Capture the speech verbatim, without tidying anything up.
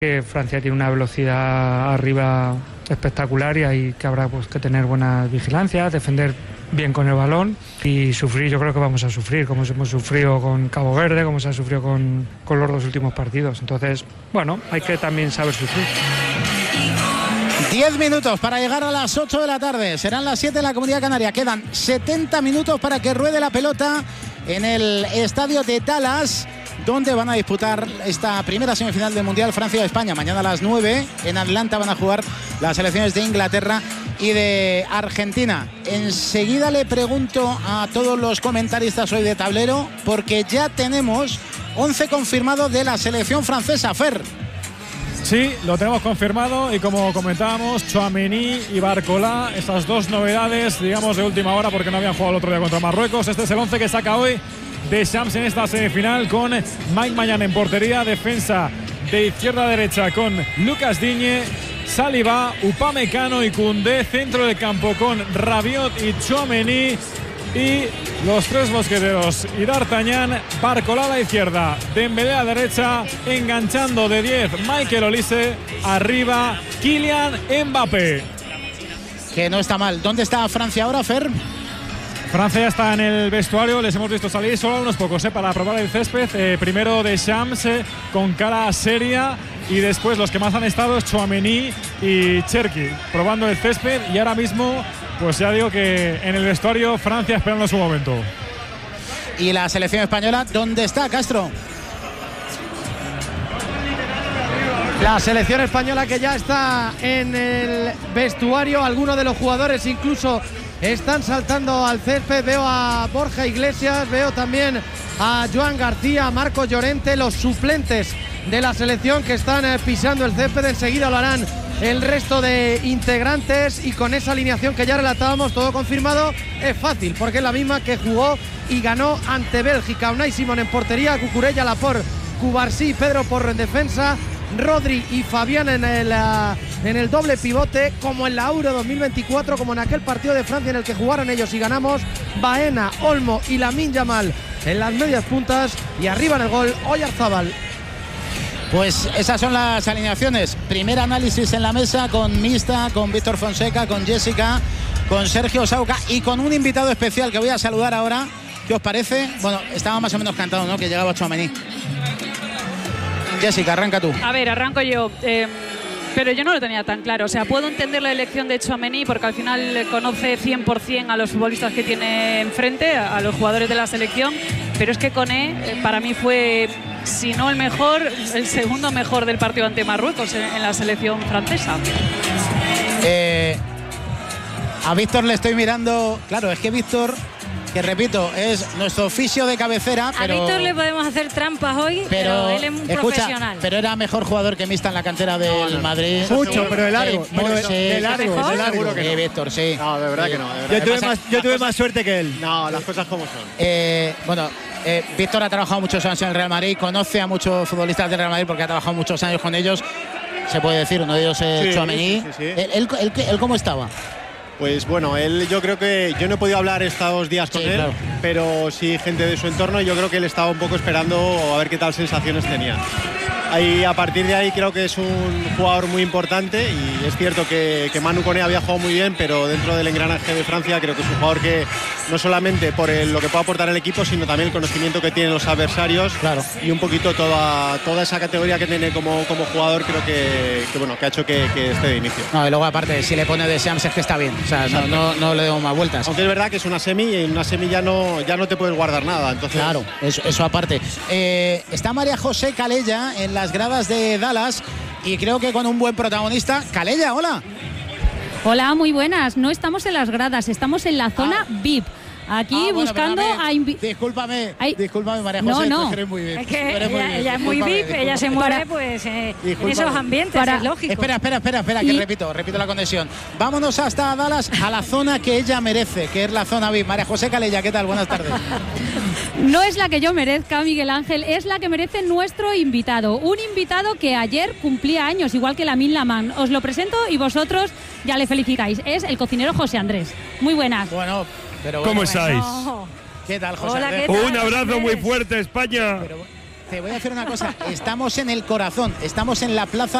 Que Francia tiene una velocidad arriba espectacular y hay que habrá pues, que tener buena vigilancia, defender bien con el balón y sufrir. Yo creo que vamos a sufrir, como hemos sufrido con Cabo Verde, como se ha sufrido con, con los dos últimos partidos. Entonces, bueno, hay que también saber sufrir. diez minutos para llegar a las ocho de la tarde. Serán las siete en la Comunidad Canaria. Quedan setenta minutos para que ruede la pelota en el estadio de Dallas, donde van a disputar esta primera semifinal del Mundial Francia-España. Mañana a las nueve en Atlanta van a jugar las selecciones de Inglaterra y de Argentina. Enseguida le pregunto a todos los comentaristas hoy de tablero, porque ya tenemos once confirmados de la selección francesa. Fer. Sí, lo tenemos confirmado y como comentábamos, Tchouaméni y Barcola, estas dos novedades, digamos, de última hora porque no habían jugado el otro día contra Marruecos. Este es el once que saca hoy Deschamps en esta semifinal, con Mike Maignan en portería, defensa de izquierda a derecha con Lucas Digne, Saliba, Upamecano y Koundé, centro del campo con Rabiot y Tchouaméni, y los tres mosqueteros y D'Artagnan, Barcola a la izquierda, Dembélé a la derecha, enganchando de diez Michael Olise, arriba Kylian Mbappé. Que no está mal. ¿Dónde está Francia ahora, Fer? Francia ya está en el vestuario, les hemos visto salir solo unos pocos eh, para probar el césped. Eh, primero Deschamps eh, con cara seria, y después los que más han estado es Tchouaméni y Cherki probando el césped, y ahora mismo pues ya digo que en el vestuario Francia esperando su momento. ¿Y la selección española dónde está, Castro? La selección española que ya está en el vestuario, algunos de los jugadores incluso están saltando al césped. Veo a Borja Iglesias, veo también a Joan García, a Marco Llorente, los suplentes de la selección que están eh, pisando el césped. Enseguida lo harán el resto de integrantes, y con esa alineación que ya relatábamos, todo confirmado, es fácil porque es la misma que jugó y ganó ante Bélgica. Unai Simón en portería, Cucurella, Laporte, Cubarsí, Pedro Porro en defensa, Rodri y Fabián en el, uh, en el doble pivote, como en la Euro dos mil veinticuatro, como en aquel partido de Francia en el que jugaron ellos y ganamos. Baena, Olmo y Lamine Yamal en las medias puntas, y arriba en el gol Oyarzabal. Pues esas son las alineaciones. Primer análisis en la mesa con Mista, con Víctor Fonseca, con Jessica, con Sergio Sauca y con un invitado especial que voy a saludar ahora. ¿Qué os parece? Bueno, estaba más o menos cantado, ¿no?, que llegaba Tchouaméni. Jessica, arranca tú. A ver, arranco yo. Eh, pero yo no lo tenía tan claro. O sea, puedo entender la elección de Tchouaméni porque al final conoce cien por cien a los futbolistas que tiene enfrente, a los jugadores de la selección. Pero es que Koné, eh, para mí fue, si no el mejor, el segundo mejor del partido ante Marruecos en, en la selección francesa. Eh, a Víctor le estoy mirando. Claro, es que Víctor, que repito, es nuestro oficio de cabecera. Pero, a Víctor le podemos hacer trampas hoy, pero, pero él es un escucha, profesional. Pero era mejor jugador que Mista en la cantera del no, no. Madrid. Mucho, pero de largo. Sí, pero sí, de largo, sí, de largo. Seguro que sí, no. Víctor, sí. No, de verdad sí. que no. De verdad. Yo tuve, pasa, más, yo tuve cosas, más suerte que él. No, las cosas como son. Eh, bueno, eh, Víctor ha trabajado muchos años en el Real Madrid, conoce a muchos futbolistas del Real Madrid porque ha trabajado muchos años con ellos. Se puede decir, uno de ellos es sí, Tchouaméni. Sí, sí, sí. ¿Él, él, él, él cómo estaba? Pues bueno, él, yo creo que yo no he podido hablar estos días con sí, él, claro. pero sí gente de su entorno, y yo creo que él estaba un poco esperando a ver qué tal sensaciones tenía. Ahí, a partir de ahí creo que es un jugador muy importante, y es cierto que, que Manu Koné había jugado muy bien, pero dentro del engranaje de Francia creo que es un jugador que no solamente por el, lo que puede aportar el equipo, sino también el conocimiento que tienen los adversarios, claro. y un poquito toda, toda esa categoría que tiene como, como jugador, creo que, que, bueno, que ha hecho que, que esté de inicio. No, y luego aparte, si le pone Deschamps es que está bien, o sea, no, no, no le demos más vueltas. Aunque es verdad que es una semi, y en una semi ya no, ya no te puedes guardar nada, entonces... Claro, eso, eso aparte. Eh, está María José Calella en las gradas de Dallas, y creo que con un buen protagonista. Calella, hola. Hola, muy buenas. No estamos en las gradas, estamos en la zona ah. V I P. Aquí ah, bueno, buscando a invi- Discúlpame, Ay. discúlpame, María José. No, no. Eres muy bien. Es que eres ella, muy bien. ella es muy V I P, ella se mueve pues eh, en esos ambientes, Para, es lógico. Espera, espera, espera, espera, que y... repito, repito la conexión. Vámonos hasta Dallas, a la zona que ella merece, que es la zona V I P. María José Calella, ¿qué tal? Buenas tardes. No es la que yo merezca, Miguel Ángel, es la que merece nuestro invitado. Un invitado que ayer cumplía años, igual que Lamine Yamal. Os lo presento y vosotros ya le felicitáis. Es el cocinero José Andrés. Muy buenas. Bueno, pero ¿Cómo bueno, estáis? No. ¿Qué tal, José Hola, Andrés? ¿qué tal? Un abrazo muy fuerte, España. Pero, Te voy a decir una cosa, estamos en el corazón, estamos en la plaza